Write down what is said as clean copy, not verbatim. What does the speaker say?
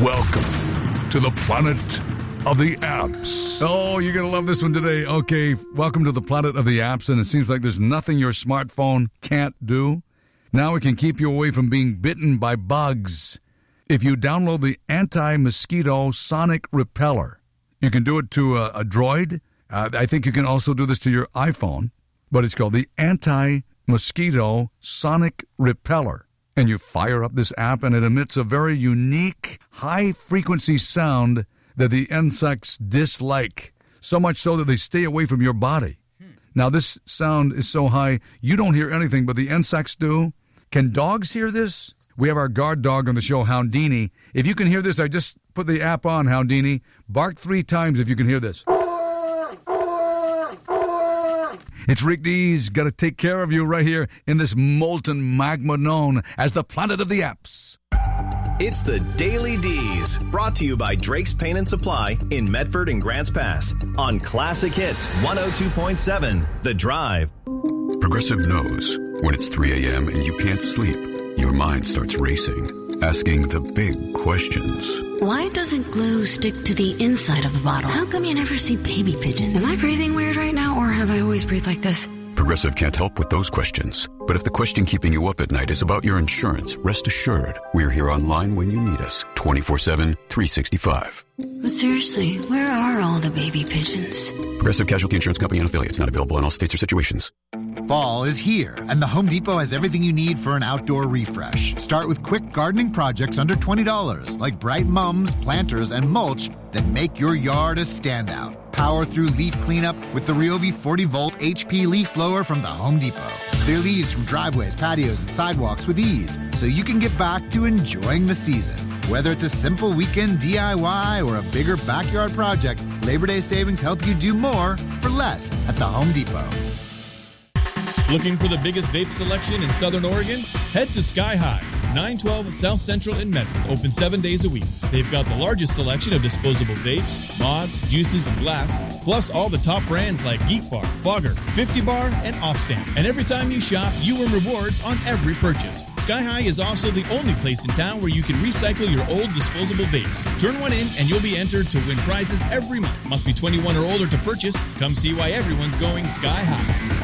Welcome to the planet of the apps. Oh, you're going to love this one today. Okay, welcome to the planet of the apps, and it seems like there's nothing your smartphone can't do. Now it can keep you away from being bitten by bugs. If you download the Anti-Mosquito Sonic Repeller, you can do it to a Droid. I think you can also do this to your iPhone, but it's called the Anti-Mosquito Sonic Repeller. And you fire up this app, and it emits a very unique, high-frequency sound that the insects dislike, so much so that they stay away from your body. Now, this sound is so high, you don't hear anything, but the insects do. Can dogs hear this? We have our guard dog on the show, Houndini. If you can hear this, I just put the app on, Houndini. Bark 3 times if you can hear this. It's Rick Dees. Got to take care of you right here in this molten magma known as the planet of the apps. It's the Daily D's, brought to you by Drake's Paint and Supply in Medford and Grants Pass on Classic Hits 102.7 The Drive. Progressive knows when it's 3 a.m. and you can't sleep, your mind starts racing, asking the big questions. Why doesn't glue stick to the inside of the bottle? How come you never see baby pigeons? Am I breathing weird right now, or have I always breathed like this? Progressive can't help with those questions. But if the question keeping you up at night is about your insurance, rest assured, we're here online when you need us, 24/7, 365. But seriously, where are all the baby pigeons? Progressive Casualty Insurance Company and affiliates, not available in all states or situations. Fall is here, and the Home Depot has everything you need for an outdoor refresh. Start with quick gardening projects under $20, like bright mums, planters, and mulch that make your yard a standout. Power through leaf cleanup with the Ryobi 40-volt HP leaf blower from the Home Depot. Clear leaves from driveways, patios, and sidewalks with ease, so you can get back to enjoying the season. Whether it's a simple weekend DIY or a bigger backyard project, Labor Day savings help you do more for less at the Home Depot. Looking for the biggest vape selection in Southern Oregon? Head to Sky High, 912 South Central in Medford, open 7 days a week. They've got the largest selection of disposable vapes, mods, juices, and glass, plus all the top brands like Geek Bar, Fogger, 50 Bar, and Offstamp. And every time you shop, you earn rewards on every purchase. Sky High is also the only place in town where you can recycle your old disposable vapes. Turn one in and you'll be entered to win prizes every month. Must be 21 or older to purchase. Come see why everyone's going Sky High.